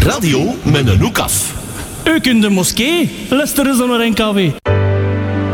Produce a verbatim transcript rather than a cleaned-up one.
Radio met een hoek af. Ook in de moskee luisteren ze naar N K W.